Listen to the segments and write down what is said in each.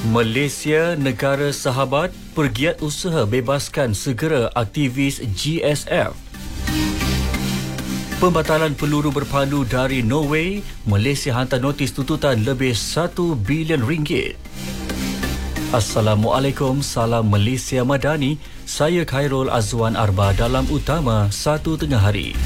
Malaysia, negara sahabat, pergiat usaha bebaskan segera aktivis GSF. Pembatalan peluru berpandu dari Norway, Malaysia hantar notis tuntutan lebih 1 bilion ringgit. Assalamualaikum, salam Malaysia Madani. Saya Khairul Azwan Arba dalam Utama 1 Tengah Hari.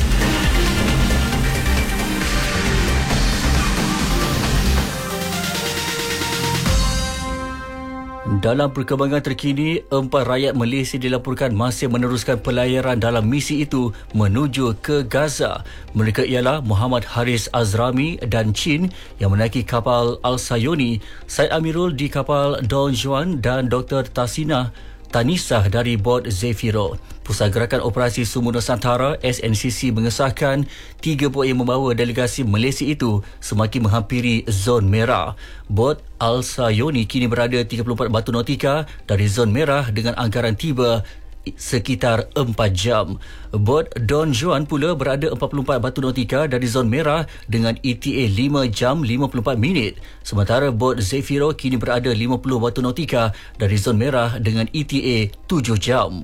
Dalam perkembangan terkini, 4 rakyat Malaysia dilaporkan masih meneruskan pelayaran dalam misi itu menuju ke Gaza. Mereka ialah Muhammad Haris Azrami dan Chin yang menaiki kapal Al-Sayoni, Said Amirul di kapal Don Juan dan Dr. Tanisah dari bot Zefiro. Pusat Gerakan Operasi Sumber Nusantara SNCC mengesahkan 3 bot yang membawa delegasi Malaysia itu semakin menghampiri zon merah. Bot Al-Sayoni kini berada 34 batu nautika dari zon merah dengan anggaran tiba sekitar 4 jam. Bot Don Juan pula berada 44 batu nautika dari zon merah dengan ETA 5 jam 54 minit. Sementara bot Zefiro kini berada 50 batu nautika dari zon merah dengan ETA 7 jam.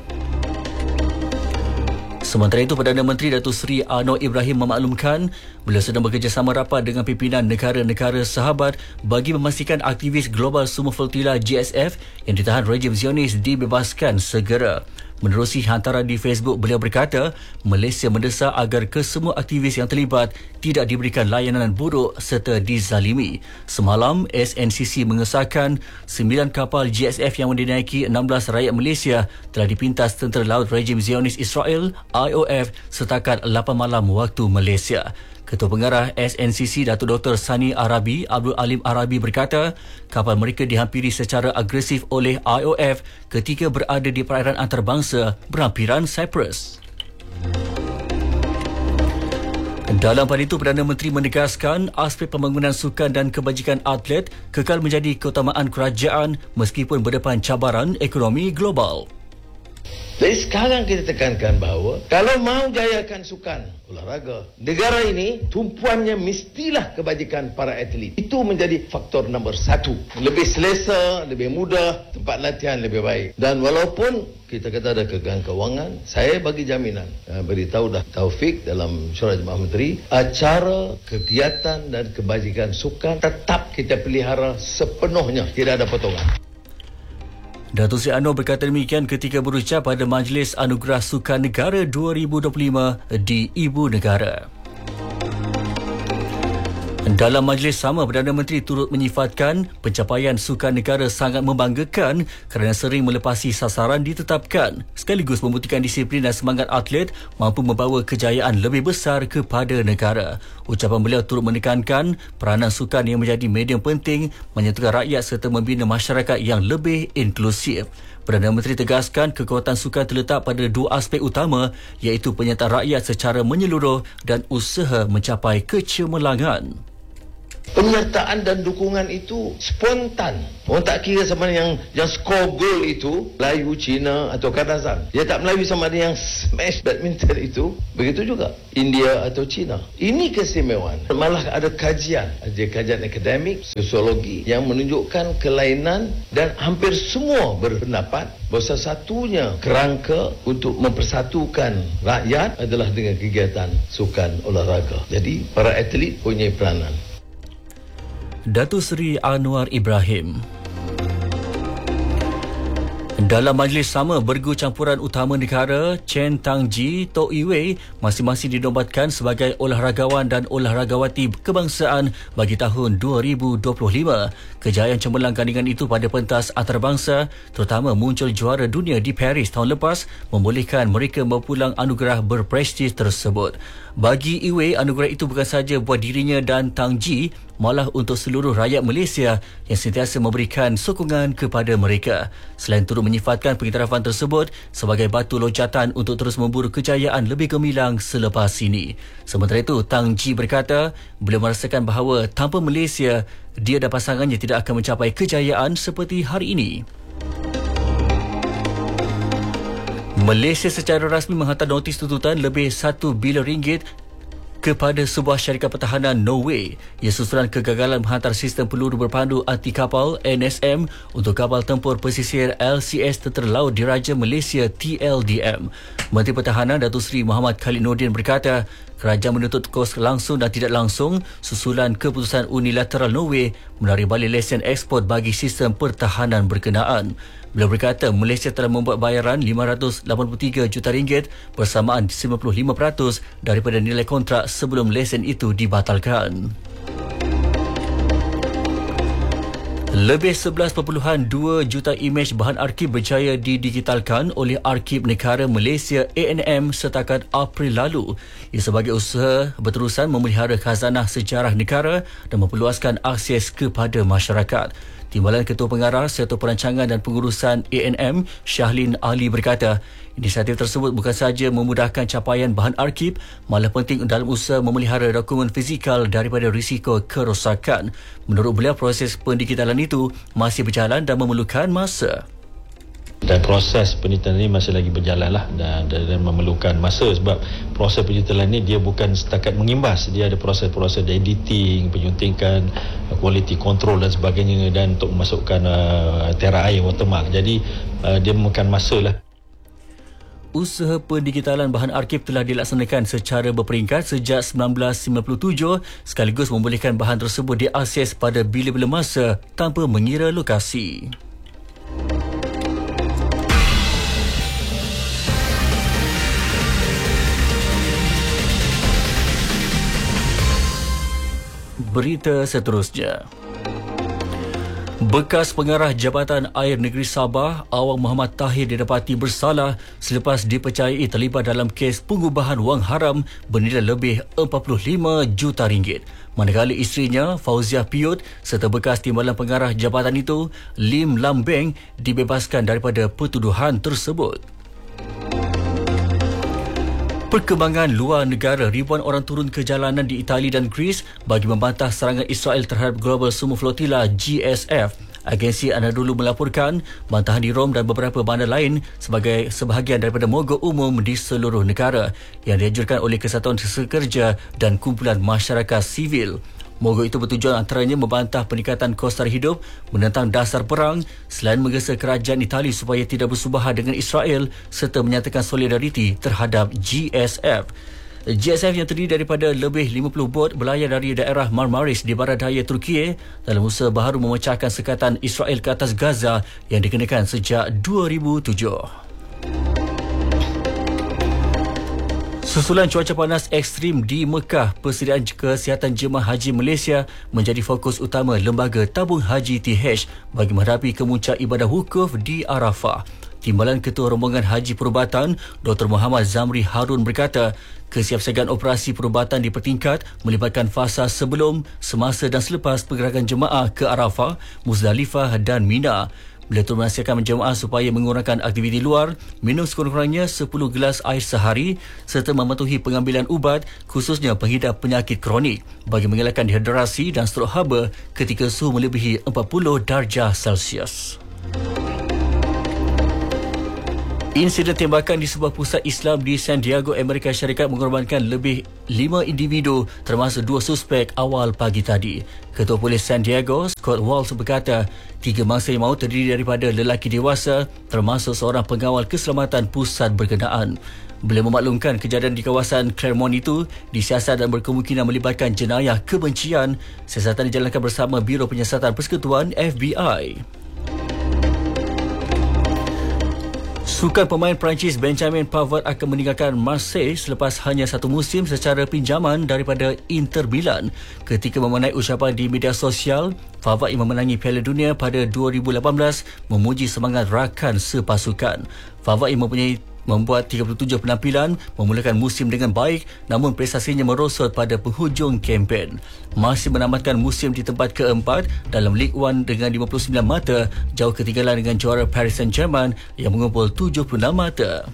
Sementara itu, Perdana Menteri Datuk Seri Anwar Ibrahim memaklumkan beliau sedang bekerjasama rapat dengan pimpinan negara-negara sahabat bagi memastikan aktivis Global Sumo Flotilla GSF yang ditahan rejim Zionis dibebaskan segera. Menerusi hantaran di Facebook, beliau berkata Malaysia mendesak agar kesemua aktivis yang terlibat tidak diberikan layanan buruk serta dizalimi. Semalam, SNCC mengesahkan 9 kapal GSF yang dinaiki 16 rakyat Malaysia telah dipintas Tentera Laut Rejim Zionis Israel IOF setakat 8 malam waktu Malaysia. Ketua Pengarah SNCC Datuk Dr. Sani Arabi Abdul Alim Arabi berkata kapal mereka dihampiri secara agresif oleh IOF ketika berada di perairan antarabangsa berhampiran Cyprus. Dalam pada itu, Perdana Menteri menegaskan aspek pembangunan sukan dan kebajikan atlet kekal menjadi keutamaan kerajaan meskipun berdepan cabaran ekonomi global. Jadi sekarang kita tekankan bahawa kalau mau jayakan sukan olahraga, negara ini tumpuannya mestilah kebajikan para atlet. Itu menjadi faktor nombor 1. Lebih selesa, lebih mudah, tempat latihan lebih baik. Dan walaupun kita kata ada kegagalan kewangan, saya bagi jaminan, beritahu dah Taufik dalam Syurah Jemaah Menteri, acara, kegiatan dan kebajikan sukan tetap kita pelihara sepenuhnya, tidak ada potongan. Datuk Seri Anwar berkata demikian ketika berucap pada Majlis Anugerah Sukan Negara 2025 di Ibu Negara. Dalam majlis sama, Perdana Menteri turut menyifatkan pencapaian sukan negara sangat membanggakan kerana sering melepasi sasaran ditetapkan, sekaligus membuktikan disiplin dan semangat atlet mampu membawa kejayaan lebih besar kepada negara. Ucapan beliau turut menekankan peranan sukan yang menjadi medium penting menyatukan rakyat serta membina masyarakat yang lebih inklusif. Perdana Menteri tegaskan kekuatan sukan terletak pada 2 aspek utama iaitu penyertaan rakyat secara menyeluruh dan usaha mencapai kecemerlangan. Penyertaan dan dukungan itu spontan. Orang tak kira sama ada yang score goal itu Melayu, Cina atau Kazakhstan. Dia tak Melayu sama ada yang smash badminton itu. Begitu juga India atau Cina. Ini keistimewaan. Malah ada kajian akademik, sosiologi yang menunjukkan kelainan dan hampir semua berpendapat bahawa satunya kerangka untuk mempersatukan rakyat adalah dengan kegiatan sukan olahraga. Jadi para atlet punya peranan. Datuk Seri Anwar Ibrahim. Dalam majlis sama, bergu campuran utama negara Chen Tangji, Tok Iwei masing-masing dinobatkan sebagai olahragawan dan olahragawati kebangsaan bagi tahun 2025. Kejayaan cemerlang gandingan itu pada pentas antarabangsa, terutama muncul juara dunia di Paris tahun lepas, membolehkan mereka berpulang anugerah berprestij tersebut. Bagi Iwei, anugerah itu bukan sahaja buat dirinya dan Tangji, malah untuk seluruh rakyat Malaysia yang sentiasa memberikan sokongan kepada mereka. Selain turut menyifatkan pengiktirafan tersebut sebagai batu loncatan untuk terus memburu kejayaan lebih gemilang selepas ini. Sementara itu, Tangji berkata beliau merasakan bahawa tanpa Malaysia, dia dan pasangannya tidak akan mencapai kejayaan seperti hari ini. Malaysia secara rasmi menghantar notis tuntutan lebih 1 bilion ringgit kepada sebuah syarikat pertahanan Norway. Ia susulan kegagalan menghantar sistem peluru berpandu anti kapal NSM untuk kapal tempur pesisir LCS Tentera Laut Diraja Malaysia TLDM. Menteri Pertahanan Datuk Seri Muhammad Khalid Nordin berkata, kerajaan menuntut kos langsung dan tidak langsung susulan keputusan unilateral Norway menarik balik lesen ekspor bagi sistem pertahanan berkenaan. Beliau berkata Malaysia telah membuat bayaran RM583 juta bersamaan 95% daripada nilai kontrak sebelum lesen itu dibatalkan. Lebih 11.2 juta imej bahan arsip berjaya didigitalkan oleh Arsip Negara Malaysia ANM setakat April lalu. Ia sebagai usaha berterusan memelihara khazanah sejarah negara dan memperluaskan akses kepada masyarakat. Timbalan Ketua Pengarah Sektor Perancangan dan Pengurusan ANM, Syahlin Ali berkata, inisiatif tersebut bukan sahaja memudahkan capaian bahan arsip, malah penting dalam usaha memelihara dokumen fizikal daripada risiko kerosakan. Menurut beliau, proses pendigitalan itu masih berjalan dan memerlukan masa. Dan proses pendigitalan ini masih lagi berjalan lah dan memerlukan masa sebab proses pendigitalan ini dia bukan setakat mengimbas, dia ada proses-proses editing, penyuntikan, quality control dan sebagainya dan untuk memasukkan tera air watermark. Jadi dia memakan masa lah. Usaha pendigitalan bahan arsip telah dilaksanakan secara berperingkat sejak 1997 sekaligus membolehkan bahan tersebut diakses pada bila-bila masa tanpa mengira lokasi. Berita seterusnya. Bekas pengarah Jabatan Air Negeri Sabah, Awang Muhammad Tahir didapati bersalah selepas dipercayai terlibat dalam kes pengubahan wang haram bernilai lebih 45 juta ringgit. Manakala isterinya, Fauziah Piut, serta bekas timbalan pengarah jabatan itu, Lim Lam Beng, dibebaskan daripada pertuduhan tersebut. Perkembangan luar negara, ribuan orang turun ke jalanan di Itali dan Greece bagi membantah serangan Israel terhadap Global Sumo Flotilla GSF. Agensi Anadolu melaporkan bantahan di Rom dan beberapa bandar lain sebagai sebahagian daripada mogok umum di seluruh negara yang dianjurkan oleh Kesatuan Sekerja dan Kumpulan Masyarakat Sivil. Mogok itu bertujuan antaranya membantah peningkatan kos tarikh hidup, menentang dasar perang, selain menggesa kerajaan Itali supaya tidak bersubahat dengan Israel serta menyatakan solidariti terhadap GSF. GSF yang terdiri daripada lebih 50 bot berlayar dari daerah Marmaris di barat daya Turki dalam usaha baharu memecahkan sekatan Israel ke atas Gaza yang dikenakan sejak 2007. Susulan cuaca panas ekstrim di Mekah, persediaan kesihatan jemaah haji Malaysia menjadi fokus utama Lembaga Tabung Haji TH bagi menghadapi kemuncak ibadah wukuf di Arafah. Timbalan Ketua Rombongan Haji Perubatan, Dr. Muhammad Zamri Harun berkata, kesiapsiagaan operasi perubatan dipertingkat melibatkan fasa sebelum, semasa dan selepas pergerakan jemaah ke Arafah, Muzdalifah dan Mina. Beliau turut menasihatkan jemaah supaya mengurangkan aktiviti luar, minum sekurang-kurangnya 10 gelas air sehari serta mematuhi pengambilan ubat khususnya penghidap penyakit kronik bagi mengelakkan dehidrasi dan strok haba ketika suhu melebihi 40 darjah Celsius. Insiden tembakan di sebuah pusat Islam di San Diego, Amerika Syarikat mengorbankan lebih 5 individu termasuk 2 suspek awal pagi tadi. Ketua Polis San Diego, Scott Walsh berkata, 3 mangsa yang maut terdiri daripada lelaki dewasa termasuk seorang pengawal keselamatan pusat berkenaan. Beliau memaklumkan kejadian di kawasan Claremont itu disiasat dan berkemungkinan melibatkan jenayah kebencian. Siasatan dijalankan bersama Biro Penyiasatan Persekutuan FBI. Sukan pemain Perancis Benjamin Pavard akan meninggalkan Marseille selepas hanya 1 musim secara pinjaman daripada Inter Milan. Ketika memenai ucapan di media sosial, Pavard yang memenangi Piala Dunia pada 2018 memuji semangat rakan sepasukan. Pavard yang membuat 37 penampilan memulakan musim dengan baik, namun prestasinya merosot pada penghujung kempen. Masih menamatkan musim di tempat keempat dalam Ligue 1 dengan 59 mata, jauh ketinggalan dengan juara Paris Saint-Germain yang mengumpul 76 mata.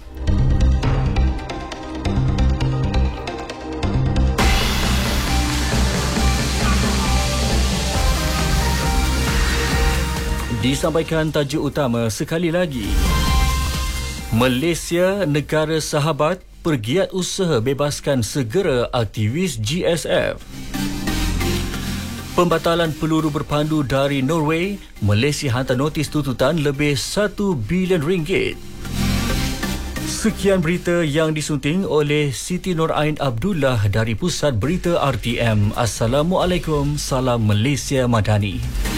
Disampaikan tajuk utama sekali lagi. Malaysia, negara sahabat, Pergiat usaha bebaskan segera aktivis GSF. Pembatalan peluru berpandu dari Norway, Malaysia hantar notis tuntutan lebih 1 bilion ringgit. Sekian berita yang disunting oleh Siti Norain Abdullah dari Pusat Berita RTM. Assalamualaikum, salam Malaysia Madani.